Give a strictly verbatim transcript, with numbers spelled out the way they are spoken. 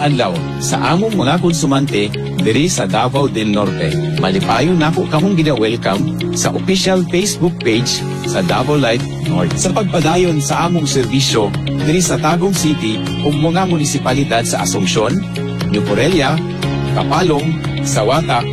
adlaw sa among mga konsumante diri sa Davao del Norte. Malipayon nako kamong gina-welcome sa official Facebook page sa Davao Light North. Sa pagpadayon sa among serbisyo diri sa Tagum City ug mga munisipalidad sa Asuncion, New Corelia, Kapalong, Sawata,